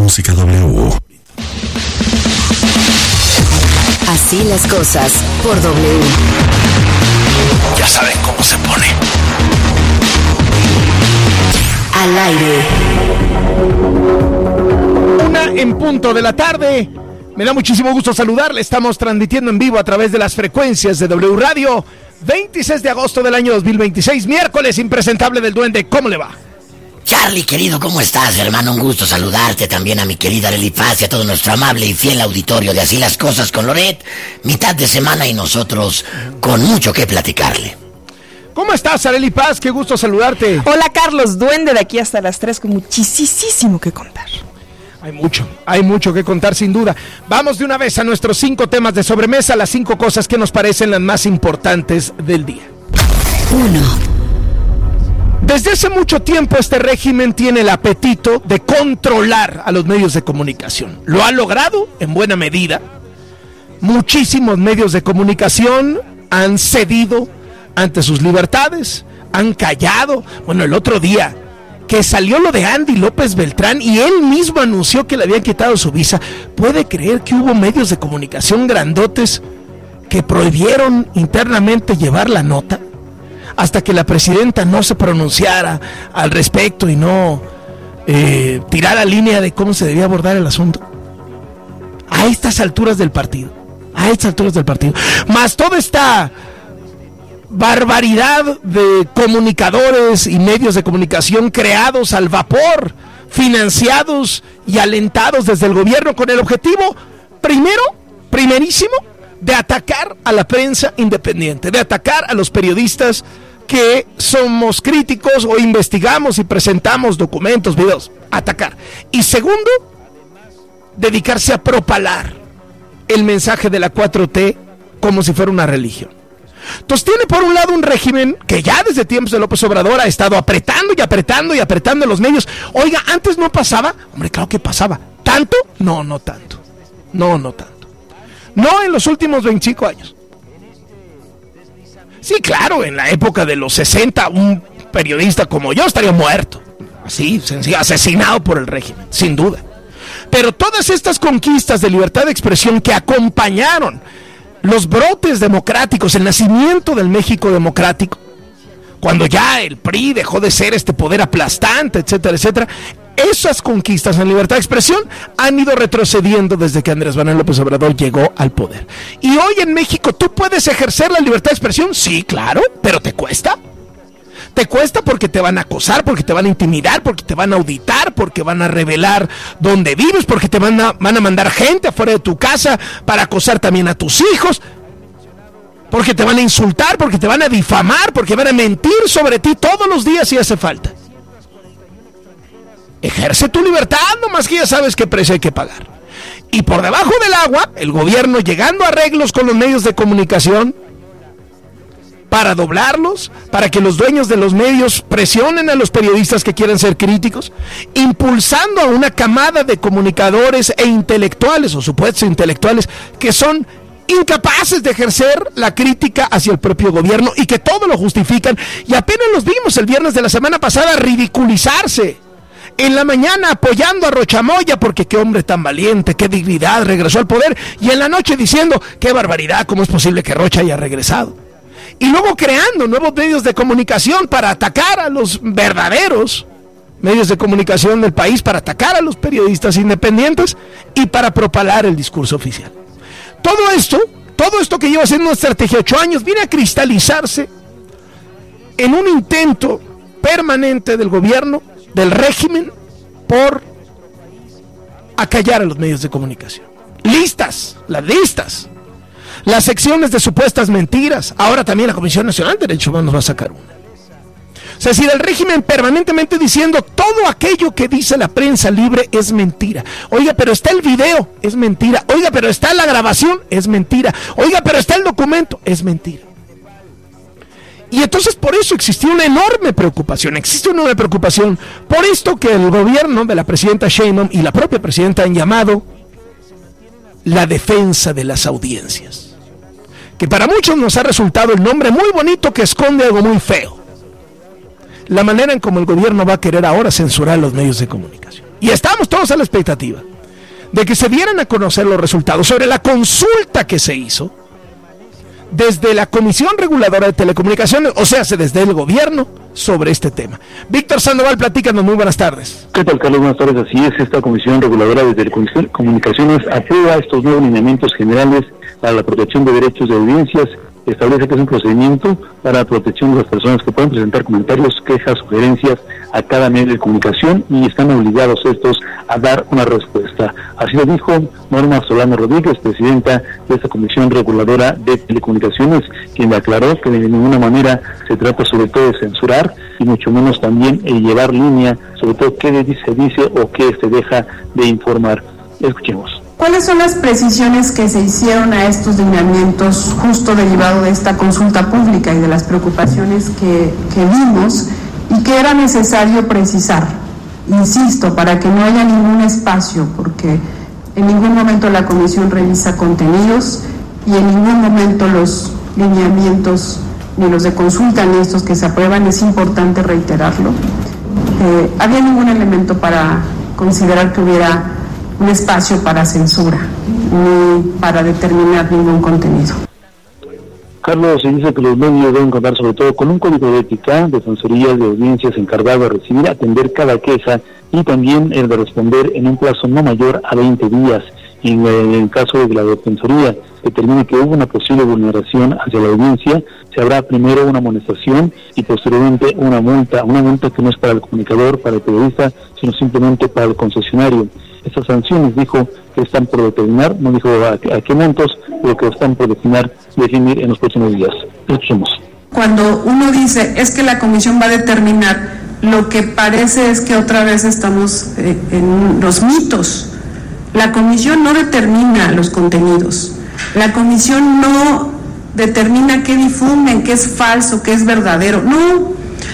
Música W. Así las cosas por W. Ya saben cómo se pone. Al aire. 1:00 p.m. Me da muchísimo gusto saludarle. Estamos transmitiendo en vivo a través de las frecuencias de W Radio. 26 de agosto del año 2026, miércoles impresentable del Duende. ¿Cómo le va? Charlie, querido, ¿cómo estás, hermano? Un gusto saludarte, también a mi querida Arely Paz y a todo nuestro amable y fiel auditorio de Así las Cosas con Loret. Mitad de semana y nosotros con mucho que platicarle. ¿Cómo estás, Arely Paz? Qué gusto saludarte. Hola, Carlos, Duende, de aquí hasta las 3 con muchísimo que contar. Hay mucho que contar sin duda. Vamos de una vez a nuestros 5 temas de sobremesa, las 5 cosas que nos parecen las más importantes del día. 1. Desde hace mucho tiempo este régimen tiene el apetito de controlar a los medios de comunicación. Lo ha logrado en buena medida. Muchísimos medios de comunicación han cedido ante sus libertades, han callado. Bueno, el otro día que salió lo de Andy López Beltrán y él mismo anunció que le habían quitado su visa. ¿Puede creer que hubo medios de comunicación grandotes que prohibieron internamente llevar la nota? Hasta que la presidenta no se pronunciara al respecto y no tirara línea de cómo se debía abordar el asunto. A estas alturas del partido. Más toda esta barbaridad de comunicadores y medios de comunicación creados al vapor, financiados y alentados desde el gobierno con el objetivo, primerísimo, de atacar a la prensa independiente, de atacar a los periodistas que somos críticos o investigamos y presentamos documentos, videos, atacar. Y segundo, dedicarse a propalar el mensaje de la 4T como si fuera una religión. Entonces tiene por un lado un régimen que ya desde tiempos de López Obrador ha estado apretando a los medios. Oiga, antes no pasaba. Hombre, claro que pasaba. ¿Tanto? No tanto. No en los últimos 25 años. Sí, claro, en la época de los 60, un periodista como yo estaría muerto. Así, sencillo, asesinado por el régimen, sin duda. Pero todas estas conquistas de libertad de expresión que acompañaron los brotes democráticos, el nacimiento del México democrático, cuando ya el PRI dejó de ser este poder aplastante, etcétera, esas conquistas en libertad de expresión han ido retrocediendo desde que Andrés Manuel López Obrador llegó al poder. Y hoy en México, ¿tú puedes ejercer la libertad de expresión? Sí, claro, pero ¿te cuesta? Te cuesta porque te van a acosar, porque te van a intimidar, porque te van a auditar, porque van a revelar dónde vives, porque te van a mandar gente afuera de tu casa para acosar también a tus hijos, porque te van a insultar, porque te van a difamar, porque van a mentir sobre ti todos los días si hace falta. Ejerce tu libertad, nomás que ya sabes qué precio hay que pagar. Y por debajo del agua, el gobierno llegando a arreglos con los medios de comunicación para doblarlos, para que los dueños de los medios presionen a los periodistas que quieren ser críticos, impulsando a una camada de comunicadores e intelectuales, o supuestos intelectuales, que son incapaces de ejercer la crítica hacia el propio gobierno y que todo lo justifican. Y apenas los vimos el viernes de la semana pasada ridiculizarse. En la mañana apoyando a Rochamoya porque qué hombre tan valiente, qué dignidad, regresó al poder. Y en la noche diciendo, qué barbaridad, cómo es posible que Rocha haya regresado. Y luego creando nuevos medios de comunicación para atacar a los verdaderos medios de comunicación del país, para atacar a los periodistas independientes y para propalar el discurso oficial. Todo esto que lleva siendo una estrategia de 8 años, viene a cristalizarse en un intento permanente del gobierno, del régimen, por acallar a los medios de comunicación. Las secciones de supuestas mentiras. Ahora también la Comisión Nacional de Derechos Humanos va a sacar una. O sea, si el régimen permanentemente diciendo todo aquello que dice la prensa libre es mentira. Oiga, pero está el video, es mentira. Oiga, pero está la grabación, es mentira. Oiga, pero está el documento, es mentira. Y entonces por eso existe una enorme preocupación por esto que el gobierno de la presidenta Sheinbaum y la propia presidenta han llamado la defensa de las audiencias, que para muchos nos ha resultado el nombre muy bonito que esconde algo muy feo. La manera en como el gobierno va a querer ahora censurar los medios de comunicación. Y estábamos todos a la expectativa de que se dieran a conocer los resultados sobre la consulta que se hizo desde la Comisión Reguladora de Telecomunicaciones, o sea, desde el gobierno, sobre este tema. Víctor Sandoval, platícanos, muy buenas tardes. ¿Qué tal, Carlos? Buenas tardes. Así es, esta Comisión Reguladora de Telecomunicaciones aprueba estos nuevos lineamientos generales para la protección de derechos de audiencias. Establece que es un procedimiento para la protección de las personas que pueden presentar comentarios, quejas, sugerencias a cada medio de comunicación y están obligados estos a dar una respuesta. Así lo dijo Norma Solano Rodríguez, presidenta de esta Comisión Reguladora de Telecomunicaciones, quien aclaró que de ninguna manera se trata sobre todo de censurar y mucho menos también llevar línea sobre todo qué se dice o qué se deja de informar. Escuchemos. ¿Cuáles son las precisiones que se hicieron a estos lineamientos justo derivado de esta consulta pública y de las preocupaciones que vimos y que era necesario precisar? Insisto, para que no haya ningún espacio, porque en ningún momento la comisión revisa contenidos y en ningún momento los lineamientos, ni los de consulta ni estos que se aprueban, es importante reiterarlo. Había ningún elemento para considerar que hubiera un espacio para censura, ni para determinar ningún contenido. Carlos, se dice que los medios deben contar sobre todo con un código de ética, defensorías de audiencias encargado de recibir, atender cada queja y también el de responder en un plazo no mayor a 20 días. En el caso de la defensoría determine que hubo una posible vulneración hacia la audiencia, se habrá primero una amonestación y posteriormente una multa que no es para el comunicador, para el periodista, sino simplemente para el concesionario. Estas sanciones, dijo, que están por determinar, no dijo a qué montos, pero que están por definir en los próximos días. Escuchemos. Cuando uno dice, es que la comisión va a determinar, lo que parece es que otra vez estamos en los mitos. La comisión no determina los contenidos. La comisión no determina qué difunden, qué es falso, qué es verdadero. No,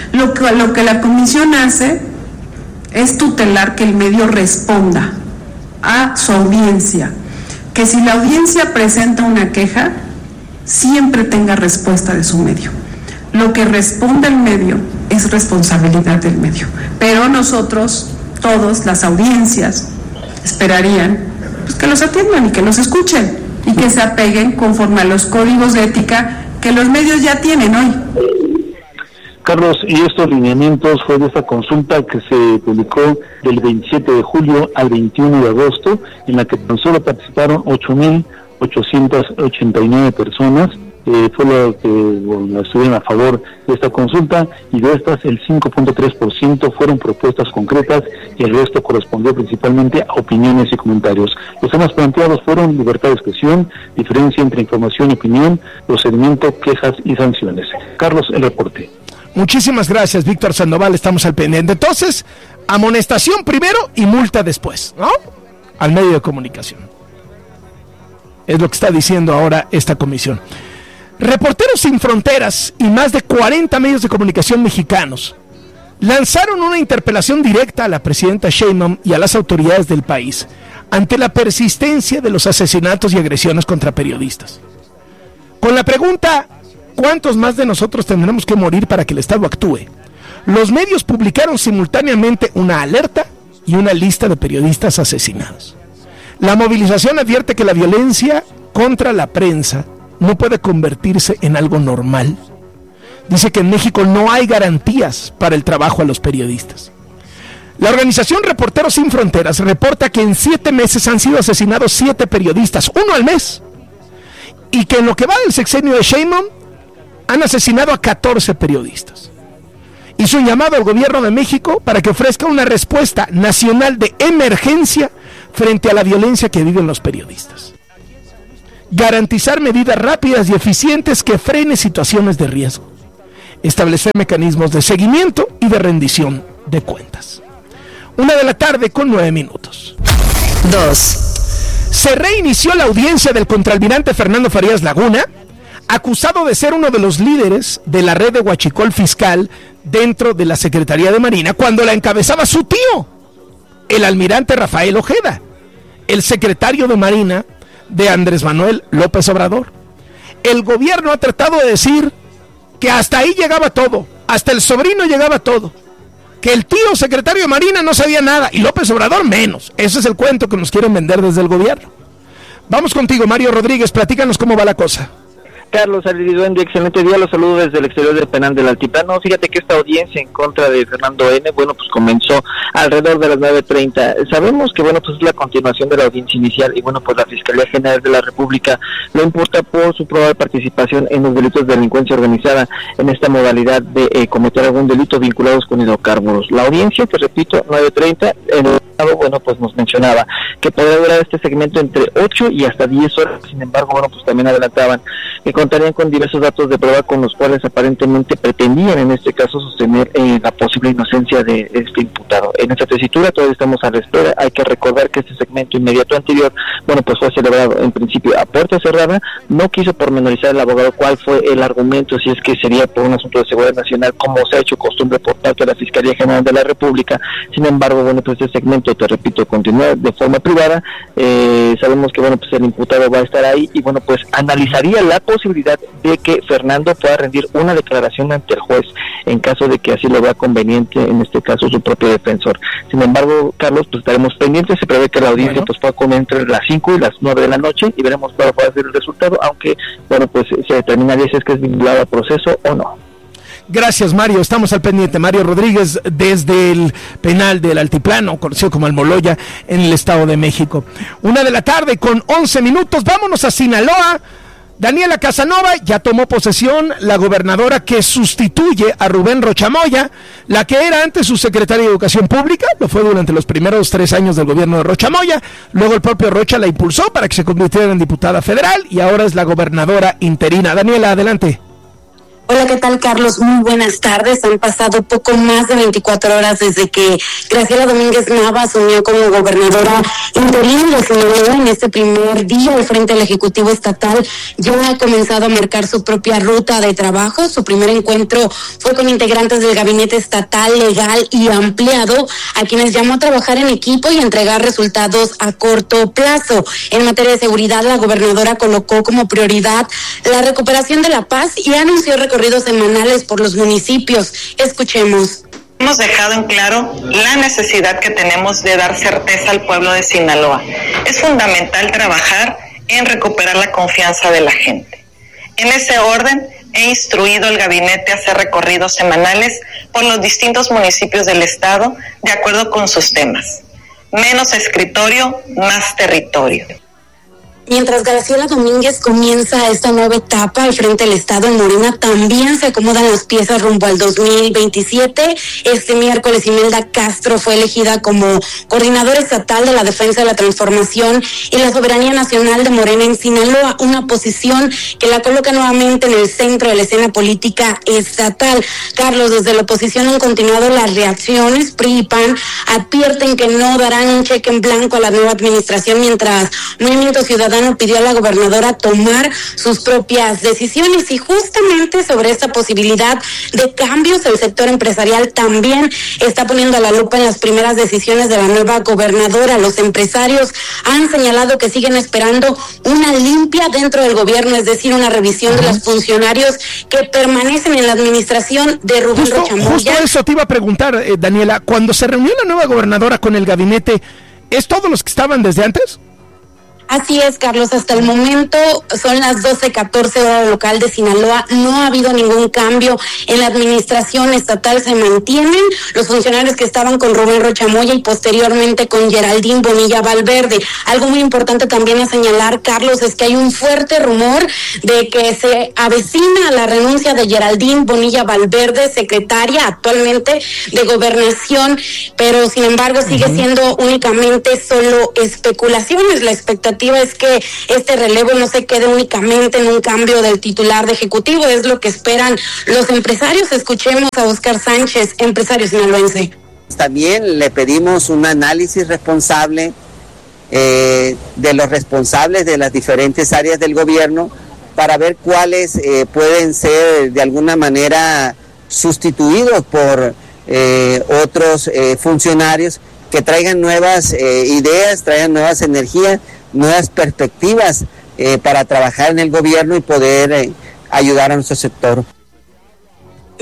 lo que la comisión hace es tutelar que el medio responda a su audiencia, que si la audiencia presenta una queja, siempre tenga respuesta de su medio. Lo que responde el medio es responsabilidad del medio, pero nosotros, todos, las audiencias, esperarían pues, que los atiendan y que los escuchen y que se apeguen conforme a los códigos de ética que los medios ya tienen hoy. Carlos, y estos lineamientos fue de esta consulta que se publicó del 27 de julio al 21 de agosto, en la que tan solo participaron 8.889 personas, fue lo que estuvieron a favor de esta consulta, y de estas el 5.3% fueron propuestas concretas y el resto correspondió principalmente a opiniones y comentarios. Los temas planteados fueron libertad de expresión, diferencia entre información y opinión, procedimiento, quejas y sanciones. Carlos, el reporte. Muchísimas gracias, Víctor Sandoval, estamos al pendiente. Entonces, amonestación primero y multa después, ¿no? Al medio de comunicación. Es lo que está diciendo ahora esta comisión. Reporteros Sin Fronteras y más de 40 medios de comunicación mexicanos lanzaron una interpelación directa a la presidenta Sheinbaum y a las autoridades del país ante la persistencia de los asesinatos y agresiones contra periodistas. Con la pregunta: ¿cuántos más de nosotros tendremos que morir para que el Estado actúe? Los medios publicaron simultáneamente una alerta y una lista de periodistas asesinados. La movilización advierte que la violencia contra la prensa no puede convertirse en algo normal. Dice que en México no hay garantías para el trabajo a los periodistas. La organización Reporteros Sin Fronteras reporta que en 7 meses han sido asesinados 7 periodistas, 1 al mes, y que en lo que va del sexenio de Sheinbaum han asesinado a 14 periodistas. Hizo un llamado al gobierno de México para que ofrezca una respuesta nacional de emergencia frente a la violencia que viven los periodistas. Garantizar medidas rápidas y eficientes que frenen situaciones de riesgo. Establecer mecanismos de seguimiento y de rendición de cuentas. 1:09 p.m. 2. Se reinició la audiencia del contraalmirante Fernando Farías Laguna, acusado de ser uno de los líderes de la red de huachicol fiscal dentro de la Secretaría de Marina, cuando la encabezaba su tío, el almirante Rafael Ojeda, el secretario de Marina de Andrés Manuel López Obrador. El gobierno ha tratado de decir que hasta ahí llegaba todo, hasta el sobrino llegaba todo, que el tío secretario de Marina no sabía nada y López Obrador menos. Ese es el cuento que nos quieren vender desde el gobierno. Vamos contigo, Mario Rodríguez, platícanos cómo va la cosa. Carlos Ariduendi, excelente día, los saludo desde el exterior del penal del Altiplano. Fíjate que esta audiencia en contra de Fernando N., pues comenzó alrededor de las 9:30. Sabemos que, pues es la continuación de la audiencia inicial y, pues la Fiscalía General de la República lo imputa por su probable participación en los delitos de delincuencia organizada en esta modalidad de cometer algún delito vinculados con hidrocarburos. La audiencia, te repito, 9:30, pues nos mencionaba que podría durar este segmento entre 8 y hasta 10 horas. Sin embargo, pues también adelantaban que contarían con diversos datos de prueba con los cuales aparentemente pretendían en este caso sostener la posible inocencia de este imputado. En esta tesitura todavía estamos a la espera. Hay que recordar que este segmento inmediato anterior, pues fue celebrado en principio a puerta cerrada. No quiso pormenorizar el abogado cuál fue el argumento, si es que sería por un asunto de seguridad nacional, como se ha hecho costumbre por parte de la Fiscalía General de la República. Sin embargo, pues este segmento, te repito, continúa de forma privada. Sabemos que, pues el imputado va a estar ahí y, pues analizaría la posibilidad de que Fernando pueda rendir una declaración ante el juez en caso de que así lo vea conveniente, en este caso su propio defensor. Sin embargo, Carlos, pues estaremos pendientes. Se prevé que la audiencia pueda comer entre las 5 y las 9 de la noche y veremos cuál va a ser el resultado, aunque pues se determinaría si es que es vinculado al proceso o no. Gracias, Mario, estamos al pendiente. Mario Rodríguez desde el penal del Altiplano, conocido como Almoloya, en el Estado de México. 1:00 con 11 minutos, vámonos a Sinaloa. Daniela Casanova ya tomó posesión, la gobernadora que sustituye a Rubén Rocha Moya, la que era antes su secretaria de Educación Pública, lo fue durante los primeros 3 años del gobierno de Rocha Moya, luego el propio Rocha la impulsó para que se convirtiera en diputada federal y ahora es la gobernadora interina. Daniela, adelante. Hola, ¿qué tal, Carlos? Muy buenas tardes. Han pasado poco más de 24 horas desde que Graciela Domínguez Nava asumió como gobernadora interina de Sinaloa. En este primer día al frente del Ejecutivo Estatal ya ha comenzado a marcar su propia ruta de trabajo. Su primer encuentro fue con integrantes del gabinete estatal, legal y ampliado, a quienes llamó a trabajar en equipo y a entregar resultados a corto plazo. En materia de seguridad, la gobernadora colocó como prioridad la recuperación de la paz y anunció recorridos semanales por los municipios. Escuchemos. Hemos dejado en claro la necesidad que tenemos de dar certeza al pueblo de Sinaloa. Es fundamental trabajar en recuperar la confianza de la gente. En ese orden, he instruido al gabinete a hacer recorridos semanales por los distintos municipios del estado de acuerdo con sus temas. Menos escritorio, más territorio. Mientras Graciela Domínguez comienza esta nueva etapa al frente del Estado, en Morena también se acomodan las piezas rumbo al 2027. Este miércoles Imelda Castro fue elegida como coordinadora estatal de la defensa de la transformación y la soberanía nacional de Morena en Sinaloa, una posición que la coloca nuevamente en el centro de la escena política estatal. Carlos, desde la oposición han continuado las reacciones. PRI y PAN advierten que no darán un cheque en blanco a la nueva administración, mientras Movimiento Ciudadano pidió a la gobernadora tomar sus propias decisiones. Y justamente sobre esta posibilidad de cambios, el sector empresarial también está poniendo la lupa en las primeras decisiones de la nueva gobernadora. Los empresarios han señalado que siguen esperando una limpia dentro del gobierno, es decir, una revisión de los funcionarios que permanecen en la administración de Rubén Rocha Moya. Justo eso te iba a preguntar, Daniela, cuando se reunió la nueva gobernadora con el gabinete, ¿es todos los que estaban desde antes? Así es, Carlos, hasta el momento son las 12:14 hora local de Sinaloa, no ha habido ningún cambio en la administración estatal, se mantienen los funcionarios que estaban con Rubén Rocha Moya y posteriormente con Geraldine Bonilla Valverde. Algo muy importante también a señalar, Carlos, es que hay un fuerte rumor de que se avecina la renuncia de Geraldine Bonilla Valverde, secretaria actualmente de Gobernación, pero sin embargo sigue siendo únicamente solo especulaciones. La expectativa es que este relevo no se quede únicamente en un cambio del titular de ejecutivo, es lo que esperan los empresarios. Escuchemos a Oscar Sánchez, empresario sinaloense. También le pedimos un análisis responsable de los responsables de las diferentes áreas del gobierno para ver cuáles pueden ser de alguna manera sustituidos por otros funcionarios que traigan nuevas ideas, traigan nuevas energías, nuevas perspectivas para trabajar en el gobierno y poder ayudar a nuestro sector.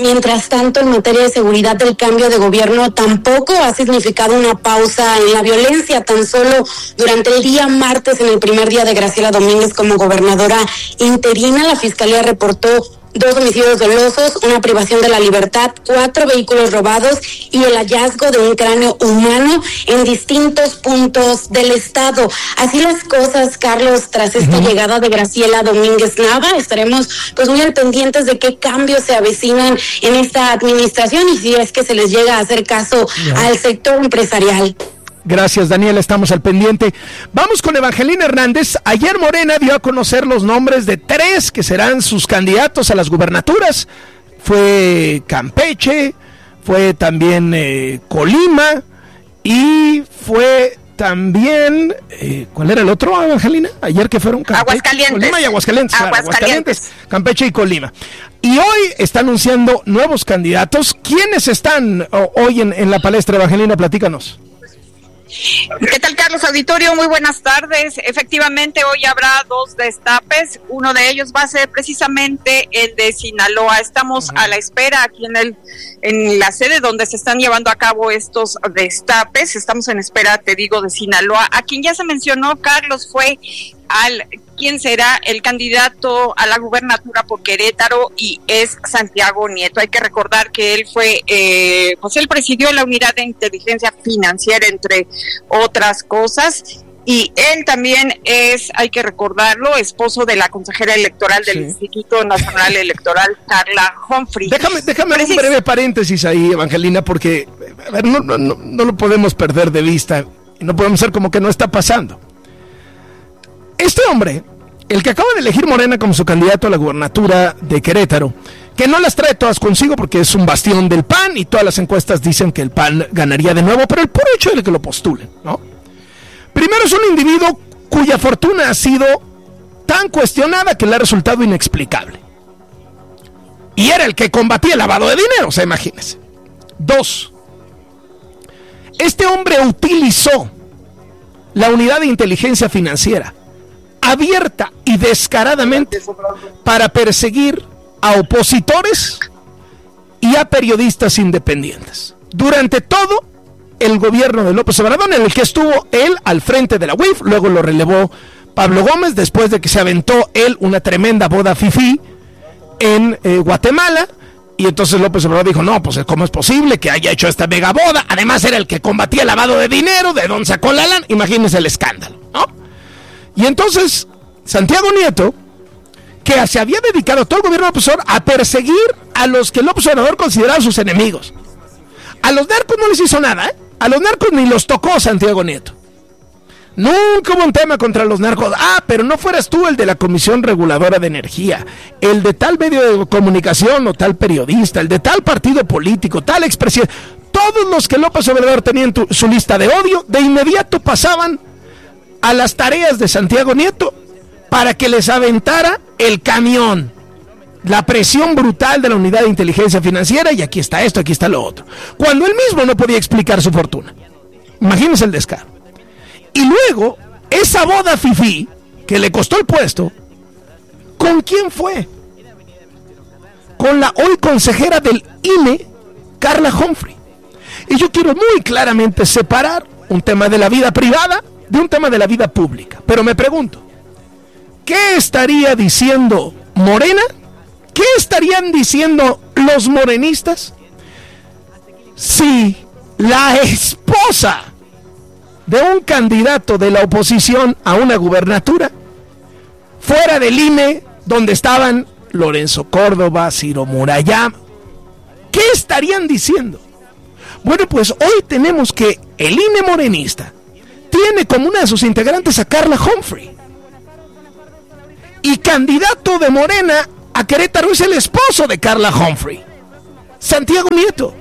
Mientras tanto, en materia de seguridad, el cambio de gobierno tampoco ha significado una pausa en la violencia. Tan solo durante el día martes, en el primer día de Graciela Domínguez como gobernadora interina, la Fiscalía reportó 2 homicidios dolosos, una privación de la libertad, 4 vehículos robados y el hallazgo de un cráneo humano en distintos puntos del estado. Así las cosas, Carlos, tras esta llegada de Graciela Domínguez Nava, estaremos pues muy al pendientes de qué cambios se avecinan en esta administración y si es que se les llega a hacer caso al sector empresarial. Gracias, Daniela, estamos al pendiente. Vamos con Evangelina Hernández. Ayer Morena dio a conocer los nombres de 3 que serán sus candidatos a las gubernaturas. Fue Campeche, fue también Colima y fue también... ¿cuál era el otro, Evangelina? Ayer que fueron Campeche, Aguascalientes. Colima y Aguascalientes. Claro, Aguascalientes, Campeche y Colima. Y hoy está anunciando nuevos candidatos. ¿Quiénes están hoy en la palestra, Evangelina? Platícanos. ¿Qué tal, Carlos Auditorio? Muy buenas tardes. Efectivamente, hoy habrá 2 destapes. Uno de ellos va a ser precisamente el de Sinaloa. Estamos a la espera aquí en la sede donde se están llevando a cabo estos destapes. Estamos en espera, te digo, de Sinaloa. A quien ya se mencionó, Carlos, fue quién será el candidato a la gubernatura por Querétaro y es Santiago Nieto. Hay que recordar que él fue, pues él presidió la unidad de inteligencia financiera, entre otras cosas, y él también es, hay que recordarlo, esposo de la consejera electoral del Instituto Nacional Electoral, Carla Humphrey. Déjame un breve paréntesis ahí, Evangelina, porque a ver, no lo podemos perder de vista y no podemos ser como que no está pasando. Este hombre, el que acaba de elegir Morena como su candidato a la gubernatura de Querétaro, que no las trae todas consigo porque es un bastión del PAN y todas las encuestas dicen que el PAN ganaría de nuevo, pero el puro hecho de que lo postulen, ¿no? Primero es un individuo cuya fortuna ha sido tan cuestionada que le ha resultado inexplicable. Y era el que combatía el lavado de dinero, o sea, imagínense. 2, este hombre utilizó la unidad de inteligencia financiera abierta y descaradamente para perseguir a opositores y a periodistas independientes. Durante todo el gobierno de López Obrador, en el que estuvo él al frente de la UIF, luego lo relevó Pablo Gómez, después de que se aventó él una tremenda boda fifí en Guatemala, y entonces López Obrador dijo, no, pues ¿cómo es posible que haya hecho esta mega boda? Además era el que combatía el lavado de dinero, ¿de dónde sacó la lana? Imagínense el escándalo, ¿no? Y entonces Santiago Nieto, que se había dedicado todo el gobierno de López Obrador a perseguir a los que López Obrador consideraba sus enemigos. A los narcos no les hizo nada, ¿eh? A los narcos ni los tocó Santiago Nieto. Nunca hubo un tema contra los narcos. Pero no fueras tú el de la Comisión Reguladora de Energía, el de tal medio de comunicación o tal periodista, el de tal partido político, tal expresidente. Todos los que López Obrador tenía en su lista de odio, de inmediato pasaban a las tareas de Santiago Nieto para que les aventara el camión. La presión brutal de la unidad de inteligencia financiera, y aquí está esto, aquí está lo otro. Cuando él mismo no podía explicar su fortuna. Imagínense el descaro. Y luego, esa boda fifí, que le costó el puesto, ¿con quién fue? Con la hoy consejera del INE, Carla Humphrey. Y yo quiero muy claramente separar un tema de la vida privada de un tema de la vida pública. Pero me pregunto, ¿qué estaría diciendo Morena? ¿Qué estarían diciendo los morenistas si la esposa de un candidato de la oposición a una gubernatura fuera del INE, donde estaban Lorenzo Córdoba, Ciro Murayama? ¿Qué estarían diciendo? Bueno, pues hoy tenemos que el INE morenista tiene como una de sus integrantes a Carla Humphrey, y candidato de Morena a Querétaro es el esposo de Carla Humphrey, Santiago Nieto.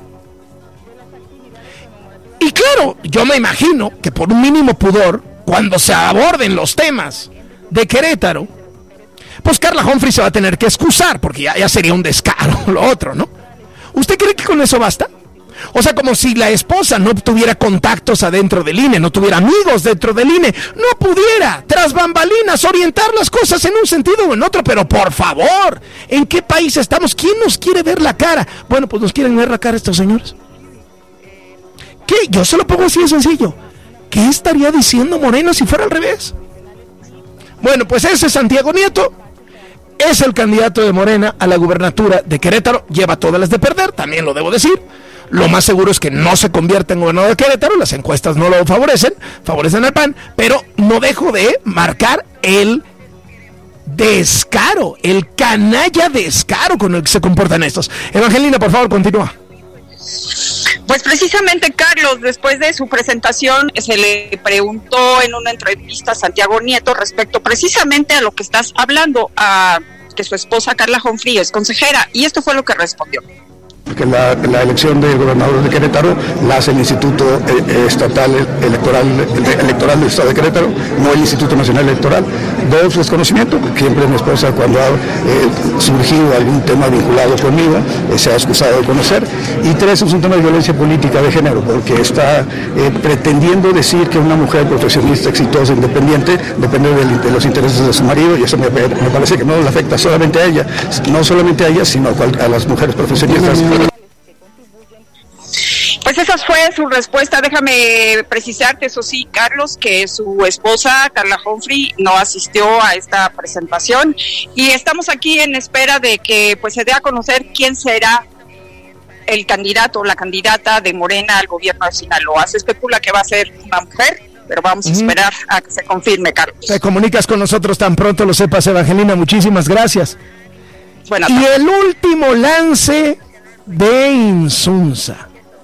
Y claro, yo me imagino que por un mínimo pudor, cuando se aborden los temas de Querétaro, pues Carla Humphrey se va a tener que excusar, porque ya sería un descaro lo otro, ¿no? ¿Usted cree que con eso basta? O sea, como si la esposa no tuviera contactos adentro del INE, no tuviera amigos dentro del INE, no pudiera, tras bambalinas, orientar las cosas en un sentido o en otro. Pero por favor, ¿en qué país estamos? ¿Quién nos quiere ver la cara? Bueno, pues nos quieren ver la cara estos señores. ¿Qué? Yo se lo pongo así de sencillo. ¿Qué estaría diciendo Morena si fuera al revés? Bueno, pues ese Santiago Nieto es el candidato de Morena a la gubernatura de Querétaro. Lleva todas las de perder, también lo debo decir. Lo más seguro es que no se convierta en gobernador de Querétaro. Las encuestas no lo favorecen al PAN. Pero no dejo de marcar el descaro, el canalla descaro con el que se comportan estos. Evangelina, por favor, continúa. Pues precisamente, Carlos, después de su presentación se le preguntó en una entrevista a Santiago Nieto respecto precisamente a lo que estás hablando, a que su esposa Carla Humphrey es consejera, y esto fue lo que respondió. Que la elección del gobernador de Querétaro la hace el Instituto Estatal Electoral del Estado de Querétaro, no el Instituto Nacional Electoral. Dos, desconocimiento, porque siempre mi esposa, cuando ha surgido algún tema vinculado conmigo, se ha excusado de conocer. Y tres, es un tema de violencia política de género, porque está pretendiendo decir que una mujer profesionista, exitosa, independiente, depende de los intereses de su marido, y eso me parece que no le afecta solamente a ella, no solamente a ella, sino a las mujeres profesionistas. Pues esa fue su respuesta. Déjame precisarte, eso sí, Carlos, que su esposa, Carla Humphrey, no asistió a esta presentación y estamos aquí en espera de que pues se dé a conocer quién será el candidato o la candidata de Morena al gobierno de Sinaloa. Se especula que va a ser una mujer, pero vamos a esperar a que se confirme, Carlos. Te comunicas con nosotros tan pronto lo sepas, Evangelina. Muchísimas gracias. Buenas y tardes. El último lance de Insunza,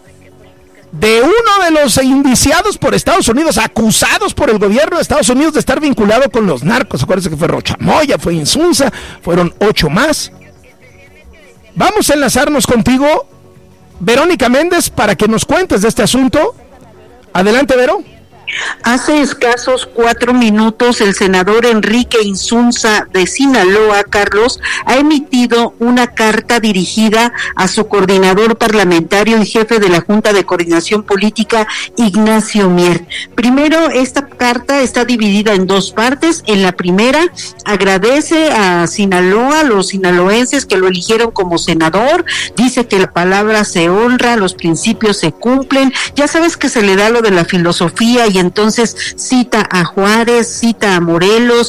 de uno de los indiciados por Estados Unidos, acusados por el gobierno de Estados Unidos de estar vinculado con los narcos. Acuérdense que fue Rochamoya, fue Insunza, fueron 8 más. Vamos a enlazarnos contigo, Verónica Méndez, para que nos cuentes de este asunto. Adelante, Vero. Hace escasos 4 minutos el senador Enrique Insunza de Sinaloa, Carlos, ha emitido una carta dirigida a su coordinador parlamentario y jefe de la Junta de Coordinación Política, Ignacio Mier. Primero, esta carta está dividida en 2 partes. En la primera, agradece a Sinaloa, a los sinaloenses que lo eligieron como senador, dice que la palabra se honra, los principios se cumplen. Ya sabes que se le da lo de la filosofía y entonces cita a Juárez, cita a Morelos,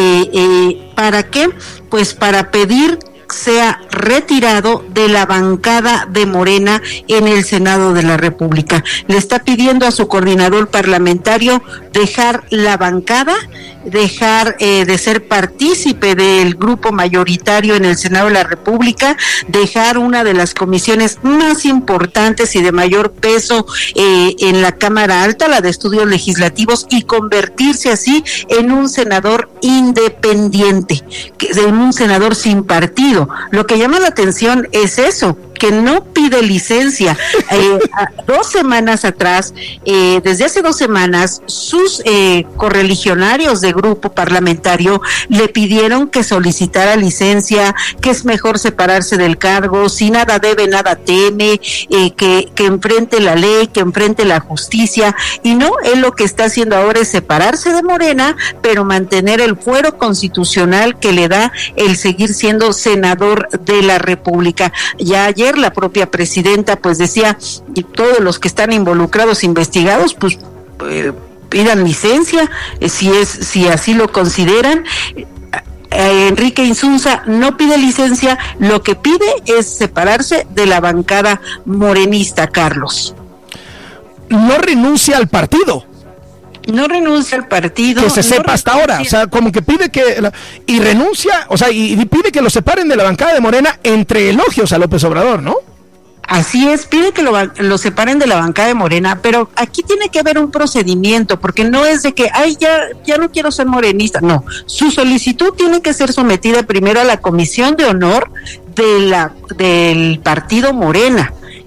¿para qué? Pues para pedir sea retirado de la bancada de Morena en el Senado de la República. Le está pidiendo a su coordinador parlamentario dejar la bancada, dejar de ser partícipe del grupo mayoritario en el Senado de la República, dejar una de las comisiones más importantes y de mayor peso en la Cámara Alta, la de Estudios Legislativos, y convertirse así en un senador independiente, en un senador sin partido. Lo que llama la atención es eso, que no pide licencia. 2 semanas atrás, desde hace 2 semanas, sus correligionarios de grupo parlamentario le pidieron que solicitara licencia, que es mejor separarse del cargo, si nada debe, nada teme, que enfrente la ley, que enfrente la justicia, y no, él lo que está haciendo ahora es separarse de Morena, pero mantener el fuero constitucional que le da el seguir siendo senador de la República. Ya ayer la propia presidenta pues decía, y todos los que están involucrados, investigados, pues pidan licencia, si así lo consideran. Enrique Insunza no pide licencia, lo que pide es separarse de la bancada morenista, Carlos. No renuncia al partido. No renuncia al partido. Que se sepa hasta ahora, o sea, como que pide que... Y renuncia, o sea, y pide que lo separen de la bancada de Morena, entre elogios a López Obrador, ¿no? Así es, pide que lo separen de la bancada de Morena, pero aquí tiene que haber un procedimiento, porque no es de que, ya no quiero ser morenista, no. Su solicitud tiene que ser sometida primero a la Comisión de Honor del partido Morena.